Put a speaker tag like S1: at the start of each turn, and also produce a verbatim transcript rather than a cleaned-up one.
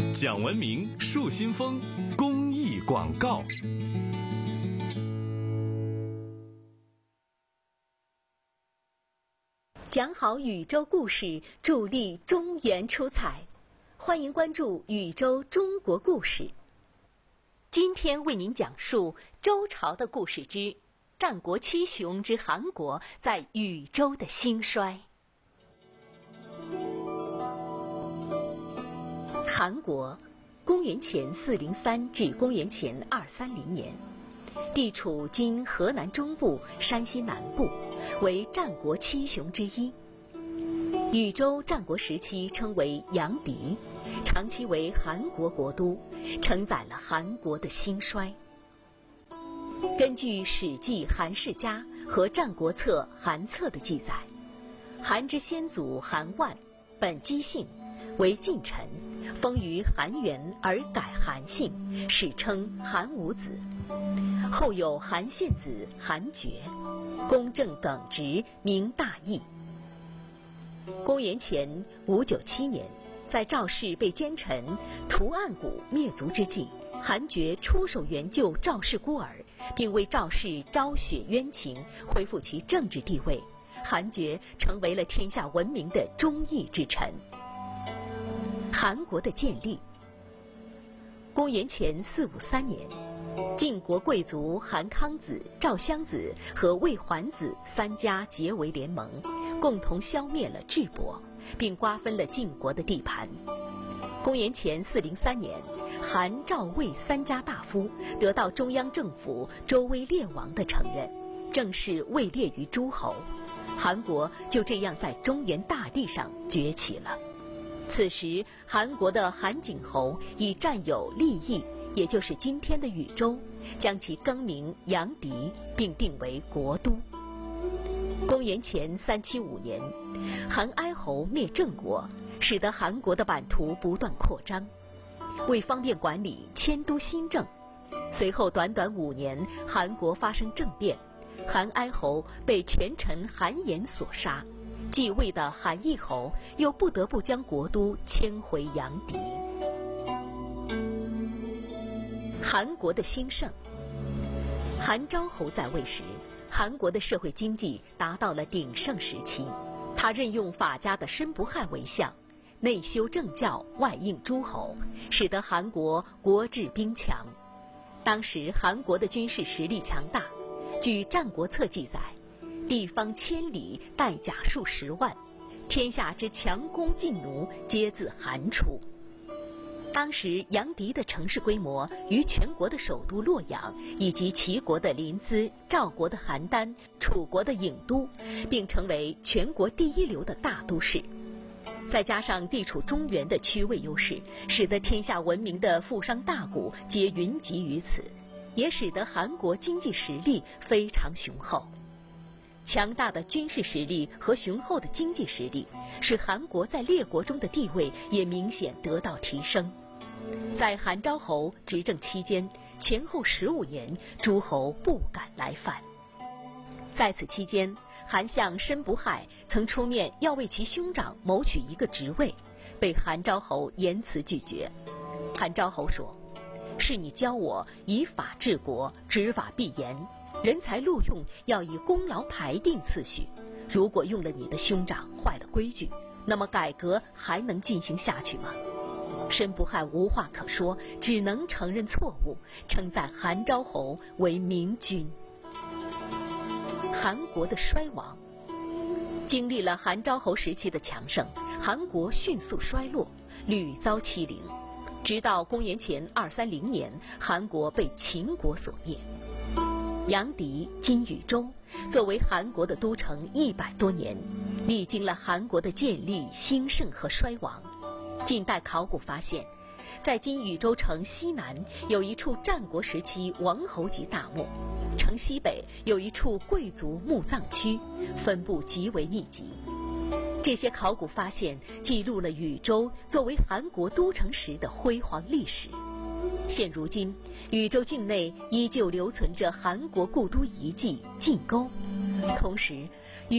S1: 讲文明树新风公益广告。
S2: 讲好宇宙故事，助力中原出彩。欢迎关注宇宙中国故事。今天为您讲述周朝的故事之战国七雄之韩国在禹州的兴衰。韩国，公元前四零三至公元前二三零年，地处今河南中部、山西南部，为战国七雄之一。禹州战国时期称为阳翟，长期为韩国国都，承载了韩国的兴衰。根据《史记·韩世家》和《战国策·韩策》的记载，韩之先祖韩万，本姬姓，为近臣，封于韩元而改韩姓，史称韩武子。后有韩献子韩厥，公正耿直，名大义。公元前五九七年，在赵氏被奸臣屠岸贾灭族之际，韩厥出手援救赵氏孤儿，并为赵氏昭雪冤情，恢复其政治地位。韩厥成为了天下闻名的忠义之臣。韩国的建立，公元前四五三年，晋国贵族韩康子、赵襄子和魏桓子三家结为联盟，共同消灭了智伯，并瓜分了晋国的地盘。公元前四零三年，韩、赵、魏三家大夫得到中央政府周威烈王的承认，正式位列于诸侯。韩国就这样在中原大地上崛起了。此时，韩国的韩景侯已占有利益，也就是今天的禹州，将其更名阳翟，并定为国都。公元前三七五年，韩哀侯灭郑国，使得韩国的版图不断扩张。为方便管理，迁都新郑。随后短短五年，韩国发生政变，韩哀侯被权臣韩衍所杀，继位的韩义侯又不得不将国都迁回阳翟。韩国的兴盛，韩昭侯在位时，韩国的社会经济达到了鼎盛时期。他任用法家的申不害为相，内修政教，外应诸侯，使得韩国国治兵强。当时韩国的军事实力强大，据《战国策》记载，地方千里，带甲数十万，天下之强弓劲弩皆自韩出。当时阳翟的城市规模与全国的首都洛阳，以及齐国的临淄、赵国的邯郸、楚国的郢都，并成为全国第一流的大都市。再加上地处中原的区位优势，使得天下闻名的富商大贾皆云集于此，也使得韩国经济实力非常雄厚。强大的军事实力和雄厚的经济实力，使韩国在列国中的地位也明显得到提升。在韩昭侯执政期间，前后十五年，诸侯不敢来犯。在此期间，韩相申不害曾出面要为其兄长谋取一个职位，被韩昭侯严词拒绝。韩昭侯说：“是你教我以法治国，执法必严，人才录用要以功劳排定次序。如果用了你的兄长，坏了规矩，那么改革还能进行下去吗？”申不害无话可说，只能承认错误，称赞韩昭侯为明君。韩国的衰亡，经历了韩昭侯时期的强盛，韩国迅速衰落，屡遭欺凌，直到公元前二三零年，韩国被秦国所灭。阳翟今禹州作为韩国的都城一百多年，历经了韩国的建立、兴盛和衰亡。近代考古发现，在今禹州城西南有一处战国时期王侯级大墓，城西北有一处贵族墓葬区，分布极为密集。这些考古发现记录了禹州作为韩国都城时的辉煌历史。现如今，禹州境内依旧留存着韩国故都遗迹晋沟，同时